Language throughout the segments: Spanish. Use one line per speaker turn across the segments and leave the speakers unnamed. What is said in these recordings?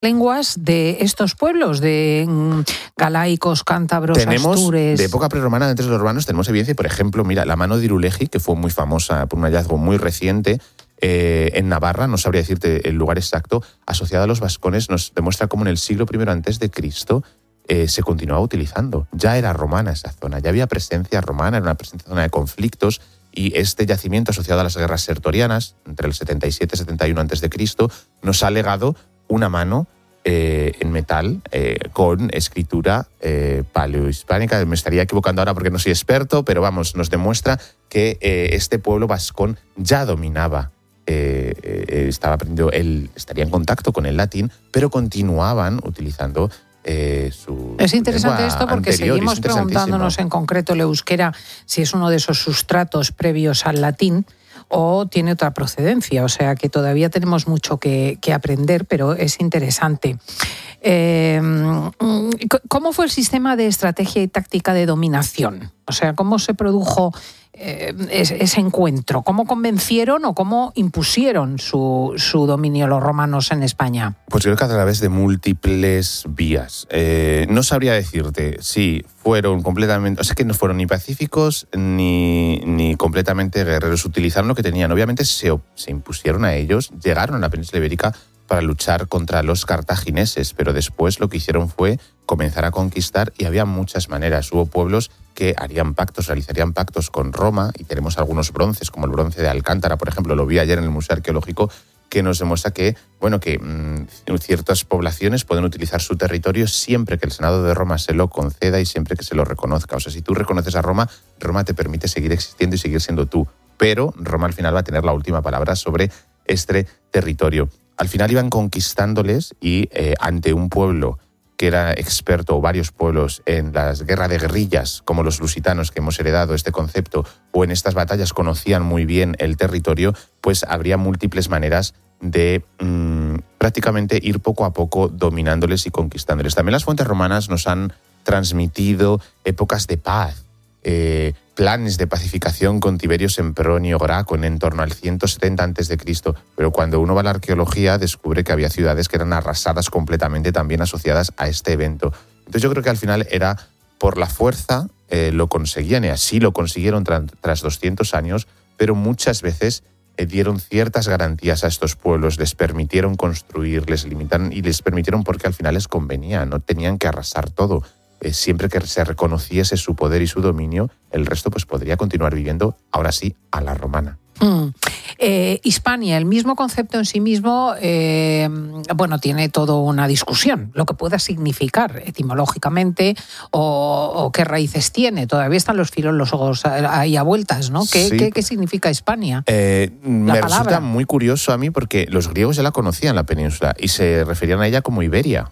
lenguas de estos pueblos, de galaicos, cántabros,
tenemos,
astures.
De época prerromana, antes de los romanos, tenemos evidencia, y por ejemplo, mira, la mano de Irulegui, que fue muy famosa por un hallazgo muy reciente, en Navarra, no sabría decirte el lugar exacto, asociada a los vascones, nos demuestra cómo en el siglo I antes de Cristo se continuaba utilizando. Ya era romana esa zona, ya había presencia romana, era una zona de conflictos, y este yacimiento asociado a las guerras sertorianas, entre el 77 y 71 antes de Cristo, nos ha legado una mano en metal con escritura paleohispánica. Me estaría equivocando ahora porque no soy experto, pero vamos, nos demuestra que este pueblo vascón ya dominaba, estaría en contacto con el latín, pero continuaban utilizando su
Es interesante esto porque
anterior,
seguimos preguntándonos en concreto el euskera si es uno de esos sustratos previos al latín o tiene otra procedencia, o sea que todavía tenemos mucho que aprender, pero es interesante. ¿Cómo fue el sistema de estrategia y táctica de dominación? O sea, ¿cómo se produjo ese encuentro? ¿Cómo convencieron o cómo impusieron su dominio los romanos en España?
Pues creo que a través de múltiples vías. No sabría decirte si fueron completamente... O sea, que no fueron ni pacíficos ni completamente guerreros. Utilizaron lo que tenían. Obviamente se impusieron a ellos, llegaron a la península ibérica para luchar contra los cartagineses, pero después lo que hicieron fue comenzar a conquistar, y había muchas maneras. Hubo pueblos que harían pactos, realizarían pactos con Roma, y tenemos algunos bronces, como el bronce de Alcántara, por ejemplo, lo vi ayer en el Museo Arqueológico, que nos demuestra que ciertas poblaciones pueden utilizar su territorio siempre que el Senado de Roma se lo conceda y siempre que se lo reconozca. O sea, si tú reconoces a Roma, Roma te permite seguir existiendo y seguir siendo tú, pero Roma al final va a tener la última palabra sobre este territorio. Al final iban conquistándoles y ante un pueblo que era experto, o varios pueblos, en las guerras de guerrillas, como los lusitanos, que hemos heredado este concepto, o en estas batallas conocían muy bien el territorio, pues habría múltiples maneras de prácticamente ir poco a poco dominándoles y conquistándoles. También las fuentes romanas nos han transmitido épocas de paz, planes de pacificación con Tiberio Sempronio Graco en torno al 170 a.C., pero cuando uno va a la arqueología descubre que había ciudades que eran arrasadas completamente, también asociadas a este evento. Entonces yo creo que al final era por la fuerza, lo conseguían, y así lo consiguieron tras 200 años, pero muchas veces dieron ciertas garantías a estos pueblos, les permitieron construir, les limitaron y les permitieron porque al final les convenía, no tenían que arrasar todo. Siempre que se reconociese su poder y su dominio, el resto pues podría continuar viviendo, ahora sí, a la romana.
Hispania, el mismo concepto en sí mismo, tiene toda una discusión, lo que pueda significar etimológicamente o qué raíces tiene. Todavía están los filólogos ahí a vueltas, ¿no? ¿Qué significa Hispania?
Me resulta muy curioso a mí porque los griegos ya la conocían, la península, y se referían a ella como Iberia.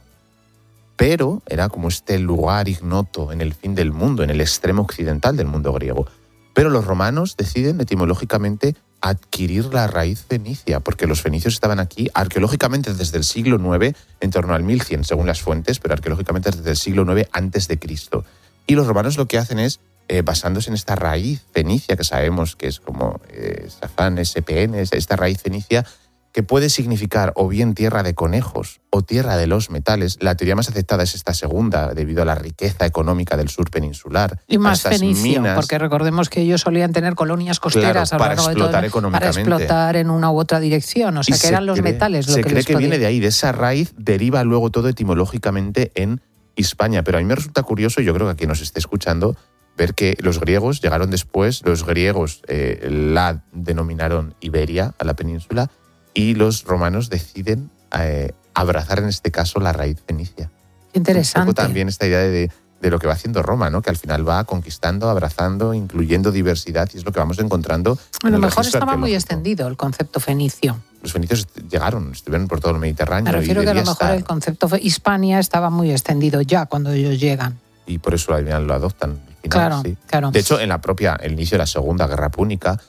Pero era como este lugar ignoto en el fin del mundo, en el extremo occidental del mundo griego. Pero los romanos deciden etimológicamente adquirir la raíz fenicia, porque los fenicios estaban aquí arqueológicamente desde el siglo IX, en torno al 1100 según las fuentes, pero arqueológicamente desde el siglo IX antes de Cristo. Y los romanos lo que hacen es, basándose en esta raíz fenicia, que sabemos que es como Safán, SPN, esta raíz fenicia, que puede significar o bien tierra de conejos o tierra de los metales. La teoría más aceptada es esta segunda, debido a la riqueza económica del sur peninsular.
Y más fenicio, porque recordemos que ellos solían tener colonias costeras,
claro, para explotar económicamente.
Para explotar en una u otra dirección, o sea que eran los metales lo que les podía. Se cree que
viene de ahí, de esa raíz deriva luego todo etimológicamente en Hispania. Pero a mí me resulta curioso, y yo creo que a quien nos esté escuchando, ver que los griegos llegaron después, los griegos la denominaron Iberia, a la península, y los romanos deciden abrazar en este caso la raíz fenicia.
Interesante.
Un poco también esta idea de lo que va haciendo Roma, ¿no? Que al final va conquistando, abrazando, incluyendo diversidad, y es lo que vamos encontrando.
A lo mejor estaba muy extendido el concepto fenicio.
Los fenicios estuvieron por todo el Mediterráneo.
Me refiero que a lo mejor el concepto Hispania estaba muy extendido ya cuando ellos llegan.
Y por eso al final lo adoptan. Al final,
claro,
sí.
Claro.
De hecho, en el inicio de la Segunda Guerra Púnica,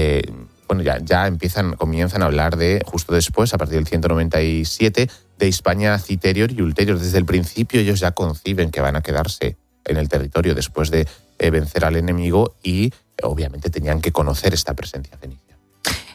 ya comienzan a hablar de, justo después, a partir del 197, de Hispania Citerior y Ulterior. Desde el principio ellos ya conciben que van a quedarse en el territorio después de vencer al enemigo, y obviamente tenían que conocer esta presencia fenicia.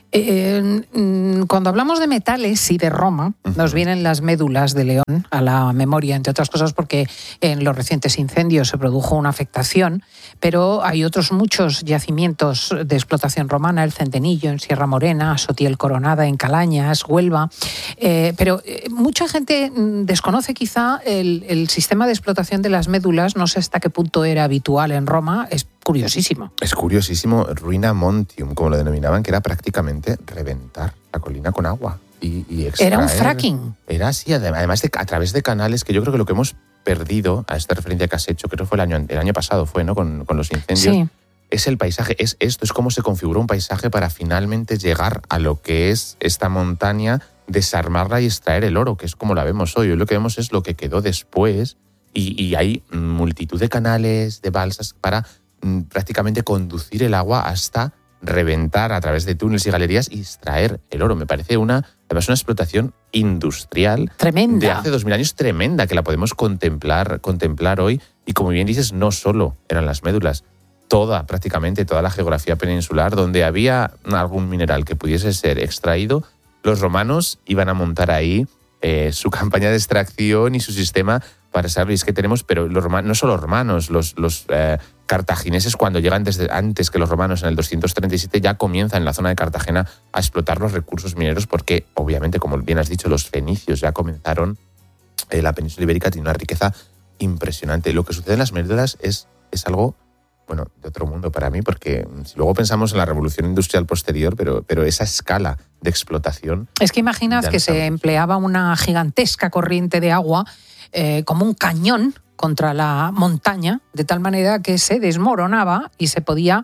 Cuando hablamos de metales y de Roma, nos vienen las médulas de León a la memoria, entre otras cosas porque en los recientes incendios se produjo una afectación, pero hay otros muchos yacimientos de explotación romana, el Centenillo en Sierra Morena, Sotiel Coronada en Calañas, Huelva, pero mucha gente desconoce quizá el sistema de explotación de las médulas, no sé hasta qué punto era habitual en Roma, es curiosísimo.
Es curiosísimo, ruina montium, como lo denominaban, que era prácticamente reventar la colina con agua y extraer.
Era un fracking.
Era así, además a través de canales, que yo creo que lo que hemos perdido, a esta referencia que has hecho, creo que fue el año pasado, fue, ¿no? Con los incendios. Sí. Es el paisaje, es cómo se configura un paisaje para finalmente llegar a lo que es esta montaña, desarmarla y extraer el oro, que es como la vemos hoy. Hoy lo que vemos es lo que quedó después y hay multitud de canales, de balsas para prácticamente conducir el agua hasta reventar a través de túneles y galerías y extraer el oro. Me parece además una explotación industrial
tremenda,
de hace 2000 años, tremenda, que la podemos contemplar hoy. Y como bien dices, no solo eran las médulas, prácticamente toda la geografía peninsular donde había algún mineral que pudiese ser extraído, los romanos iban a montar ahí su campaña de extracción y su sistema para saber. Es que tenemos, pero los romanos, no solo los romanos, los cartagineses, cuando llegan desde antes que los romanos, en el 237, ya comienzan en la zona de Cartagena a explotar los recursos mineros porque, obviamente, como bien has dicho, los fenicios ya comenzaron. La península ibérica tiene una riqueza impresionante. Lo que sucede en las médulas es algo, bueno, de otro mundo para mí, porque si luego pensamos en la revolución industrial posterior, pero esa escala de explotación...
Es que imaginad que se empleaba una gigantesca corriente de agua como un cañón contra la montaña, de tal manera que se desmoronaba y se podía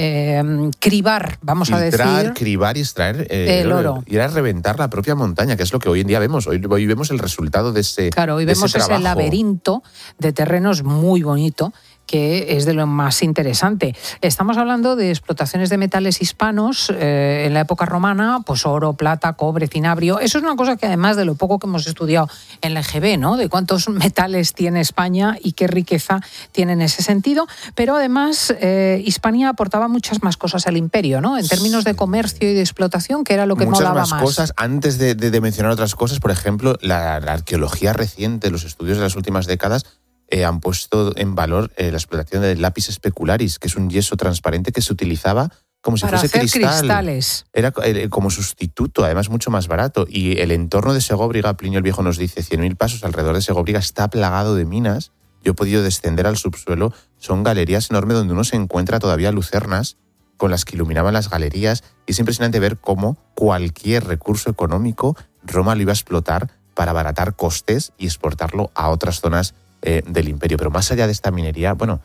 cribar,
cribar y extraer el oro. Y era reventar la propia montaña, que es lo que hoy en día vemos. Hoy vemos el resultado de ese
Claro, hoy vemos ese laberinto de terrenos muy bonito, que es de lo más interesante. Estamos hablando de explotaciones de metales hispanos en la época romana, pues oro, plata, cobre, cinabrio. Eso es una cosa que además de lo poco que hemos estudiado en la EGB, ¿no? De cuántos metales tiene España y qué riqueza tiene en ese sentido. Pero además Hispania aportaba muchas más cosas al imperio, ¿no? En términos de comercio y de explotación, que era lo que molaba más.
Muchas más cosas. Antes de mencionar otras cosas, por ejemplo, la arqueología reciente, los estudios de las últimas décadas, han puesto en valor la explotación del lápiz specularis, que es un yeso transparente que se utilizaba como si fuese
cristales.
Era como sustituto, además mucho más barato. Y el entorno de Segóbriga, Plinio el Viejo nos dice, 100.000 pasos alrededor de Segóbriga está plagado de minas. Yo he podido descender al subsuelo. Son galerías enormes donde uno se encuentra todavía lucernas con las que iluminaban las galerías. Y es impresionante ver cómo cualquier recurso económico Roma lo iba a explotar para abaratar costes y exportarlo a otras zonas del imperio. Pero más allá de esta minería, bueno,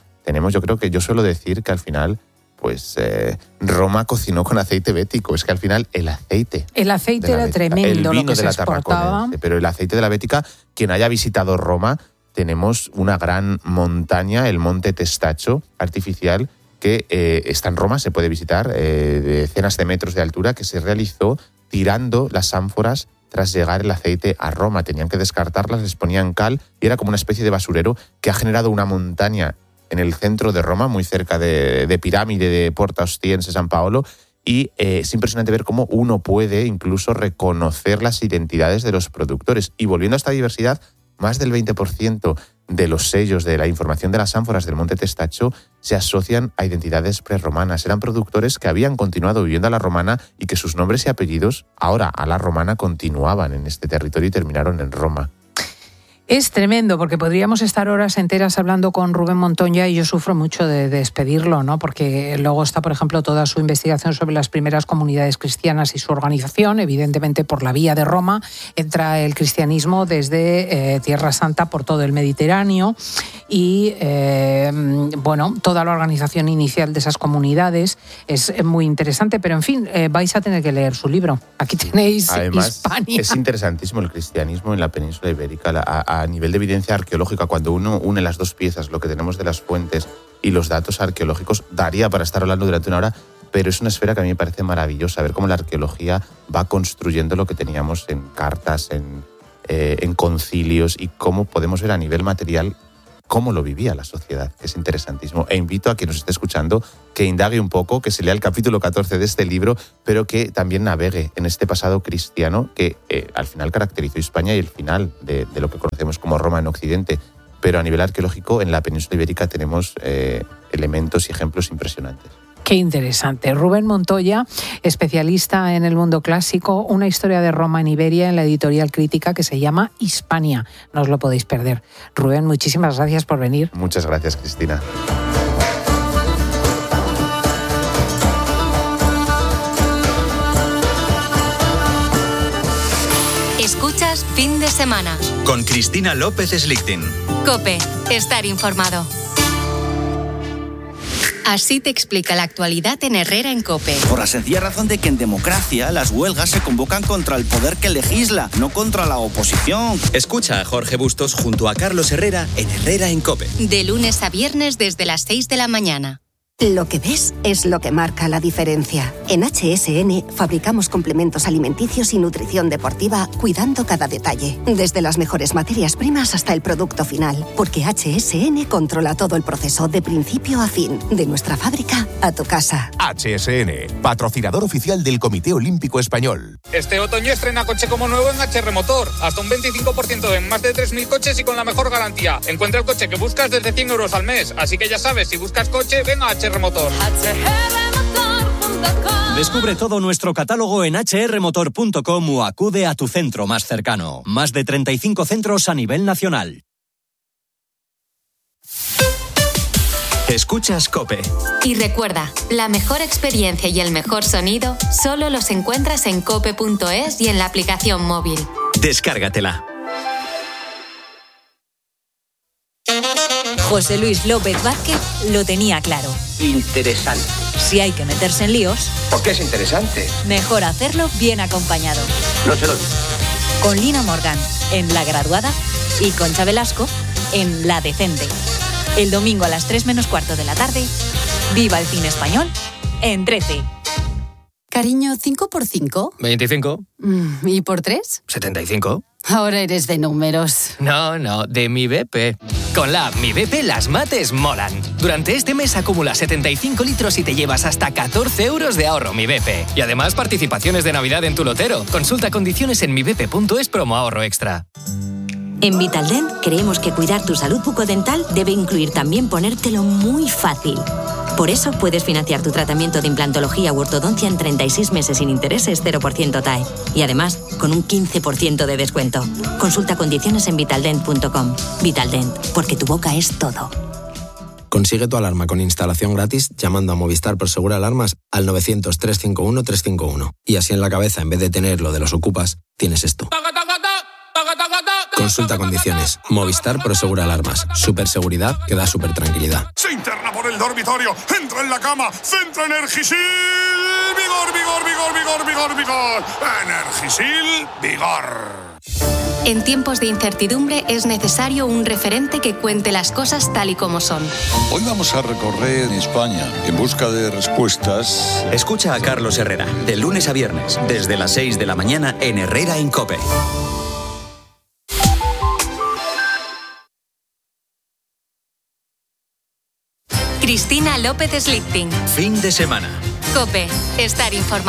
yo suelo decir que al final, pues Roma cocinó con aceite bético. Es que al final el aceite
era tremendo,
el vino
lo que
de
se
la
exportaba.
Pero el aceite de la bética, quien haya visitado Roma, tenemos una gran montaña, el Monte Testaccio artificial, que está en Roma, se puede visitar, de decenas de metros de altura, que se realizó tirando las ánforas tras llegar el aceite a Roma. Tenían que descartarlas, les ponían cal y era como una especie de basurero que ha generado una montaña en el centro de Roma, muy cerca de Pirámide, de Porta Ostiense, San Paolo, y es impresionante ver cómo uno puede incluso reconocer las identidades de los productores. Y volviendo a esta diversidad, más del 20% de los sellos de la información de las ánforas del Monte Testaccio se asocian a identidades prerromanas. Eran productores que habían continuado viviendo a la romana y que sus nombres y apellidos, ahora a la romana, continuaban en este territorio y terminaron en Roma.
Es tremendo, porque podríamos estar horas enteras hablando con Rubén Montoya y yo sufro mucho de despedirlo, ¿no? Porque luego está, por ejemplo, toda su investigación sobre las primeras comunidades cristianas y su organización. Evidentemente, por la vía de Roma entra el cristianismo desde Tierra Santa por todo el Mediterráneo y, toda la organización inicial de esas comunidades es muy interesante, pero en fin, vais a tener que leer su libro. Aquí tenéis
Además,
Hispania.
Es interesantísimo el cristianismo en la península ibérica, a nivel de evidencia arqueológica. Cuando uno une las dos piezas, lo que tenemos de las fuentes y los datos arqueológicos, daría para estar hablando durante una hora, pero es una esfera que a mí me parece maravillosa, ver cómo la arqueología va construyendo lo que teníamos en cartas, en concilios, y cómo podemos ver a nivel material cómo lo vivía la sociedad, que es interesantísimo. E invito a quien nos esté escuchando que indague un poco, que se lea el capítulo 14 de este libro, pero que también navegue en este pasado cristiano que al final caracterizó España y el final de lo que conocemos como Roma en Occidente. Pero a nivel arqueológico, en la península ibérica tenemos elementos y ejemplos impresionantes.
Qué interesante. Rubén Montoya, especialista en el mundo clásico, una historia de Roma en Iberia en la editorial crítica que se llama Hispania. No os lo podéis perder. Rubén, muchísimas gracias por venir.
Muchas gracias, Cristina.
Escuchas Fin de Semana
con Cristina López Slichting.
COPE. Estar informado. Así te explica la actualidad en Herrera en COPE.
Por la sencilla razón de que en democracia las huelgas se convocan contra el poder que legisla, no contra la oposición.
Escucha a Jorge Bustos junto a Carlos Herrera en Herrera en COPE.
De lunes a viernes desde las 6 de la mañana.
Lo que ves es lo que marca la diferencia. En HSN fabricamos complementos alimenticios y nutrición deportiva cuidando cada detalle, desde las mejores materias primas hasta el producto final, porque HSN controla todo el proceso de principio a fin, de nuestra fábrica a tu casa.
HSN, patrocinador oficial del Comité Olímpico Español.
Este otoño estrena coche como nuevo en HR Motor, hasta un 25% en más de 3.000 coches y con la mejor garantía. Encuentra el coche que buscas desde 100 euros al mes, así que ya sabes, si buscas coche, ven a HR Motor.
Descubre todo nuestro catálogo en hrmotor.com o acude a tu centro más cercano. Más de 35 centros a nivel nacional.
Escuchas COPE.
Y recuerda, la mejor experiencia y el mejor sonido solo los encuentras en cope.es y en la aplicación móvil.
Descárgatela.
José Luis López Vázquez lo tenía claro.
Interesante.
Si hay que meterse en líos,
¿por qué es interesante?
Mejor hacerlo bien acompañado.
No se lo digo.
Con Lina Morgan en La Graduada y Concha Velasco en La Decente. El domingo a las 3:15 de la tarde, viva el cine español en 13.
Cariño, ¿5 por 5?
25.
¿Y por 3?
75.
Ahora eres de números.
No, de Mi BP. Con la app Mi BP las mates molan. Durante este mes acumula 75 litros y te llevas hasta 14 euros de ahorro Mi BP. Y además participaciones de Navidad en tu lotero. Consulta condiciones en mibp.es promo ahorro extra.
En Vitaldent creemos que cuidar tu salud bucodental debe incluir también ponértelo muy fácil. Por eso puedes financiar tu tratamiento de implantología u ortodoncia en 36 meses sin intereses 0% TAE. Y además, con un 15% de descuento. Consulta condiciones en vitaldent.com. Vitaldent, porque tu boca es todo.
Consigue tu alarma con instalación gratis llamando a Movistar Prosegur Alarmas al 900-351-351. Y así en la cabeza, en vez de tener lo de los ocupas, tienes esto. Consulta condiciones. Movistar Prosegur Alarmas. Superseguridad que da super tranquilidad.
Se interna por el dormitorio, entra en la cama, centra Energisil. Vigor, vigor, vigor, vigor, vigor, vigor. Energisil, vigor.
En tiempos de incertidumbre es necesario un referente que cuente las cosas tal y como son.
Hoy vamos a recorrer España en busca de respuestas.
Escucha a Carlos Herrera, de lunes a viernes, desde las 6 de la mañana en Herrera en COPE.
Cristina López Slichting.
Fin de semana.
COPE. Estar informado.